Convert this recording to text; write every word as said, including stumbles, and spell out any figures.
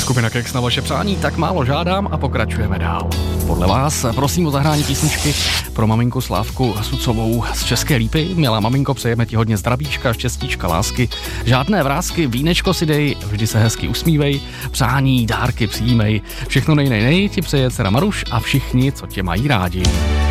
Skupina Kex na vaše přání tak málo žádám a pokračujeme dál. Podle vás prosím o zahrání písničky pro maminku Slávku Sucovou z České Lípy. Milá maminko, přejeme ti hodně zdravíčka, štěstíčka, lásky, žádné vrásky, vínečko si dej, vždy se hezky usmívej, přání, dárky přijímej. Všechno nej, nej, nej ti přeje dcera Maruš a všichni, co tě mají rádi.